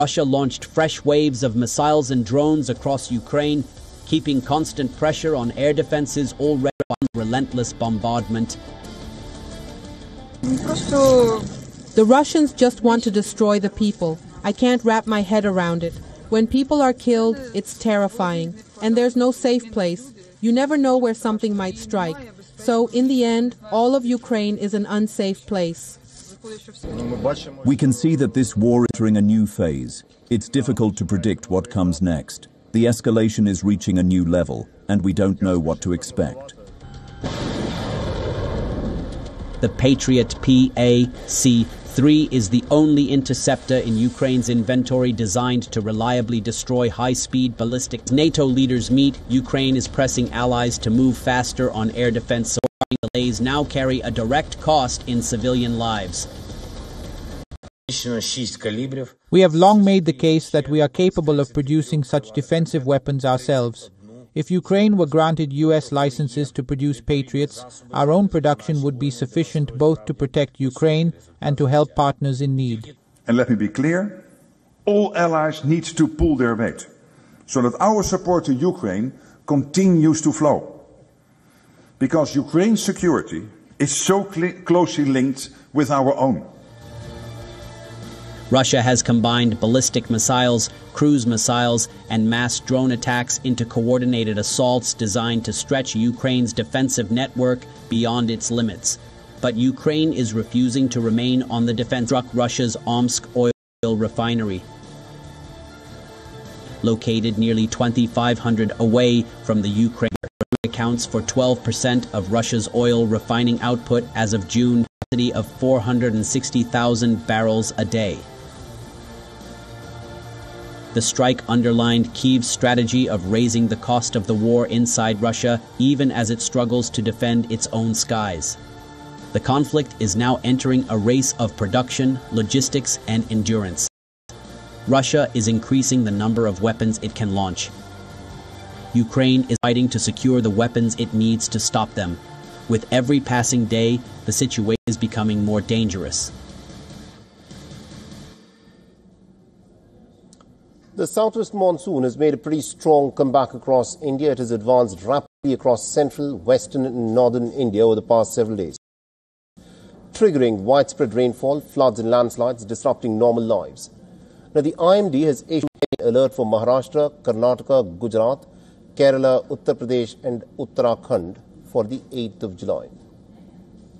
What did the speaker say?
Russia launched fresh waves of missiles and drones across Ukraine, keeping constant pressure on air defenses already on relentless bombardment. The Russians just want to destroy the people. I can't wrap my head around it. When people are killed, it's terrifying. And there's no safe place. You never know where something might strike. So, in the end, all of Ukraine is an unsafe place. We can see that this war is entering a new phase. It's difficult to predict what comes next. The escalation is reaching a new level, and we don't know what to expect. The Patriot PAC-3 is the only interceptor in Ukraine's inventory designed to reliably destroy high-speed ballistic. NATO leaders meet. Ukraine is pressing allies to move faster on air defense. Delays now carry a direct cost in civilian lives. We have long made the case that we are capable of producing such defensive weapons ourselves. If Ukraine were granted US licenses to produce Patriots, our own production would be sufficient both to protect Ukraine and to help partners in need. And let me be clear, all allies need to pull their weight, so that our support to Ukraine continues to flow. Because Ukraine's security is so closely linked with our own. Russia has combined ballistic missiles, cruise missiles, and mass drone attacks into coordinated assaults designed to stretch Ukraine's defensive network beyond its limits. But Ukraine is refusing to remain on the defense. Struck Russia's Omsk oil refinery. Located nearly 2,500 away from the Ukraine, accounts for 12% of Russia's oil refining output as of June, capacity of 460,000 barrels a day. The strike underlined Kyiv's strategy of raising the cost of the war inside Russia, even as it struggles to defend its own skies. The conflict is now entering a race of production, logistics, and endurance. Russia is increasing the number of weapons it can launch. Ukraine is fighting to secure the weapons it needs to stop them. With every passing day, the situation is becoming more dangerous. The southwest monsoon has made a pretty strong comeback across India. It has advanced rapidly across central, western and northern India over the past several days, triggering widespread rainfall, floods and landslides, disrupting normal lives. Now, the IMD has issued an alert for Maharashtra, Karnataka, Gujarat, Kerala, Uttar Pradesh and Uttarakhand for the 8th of July.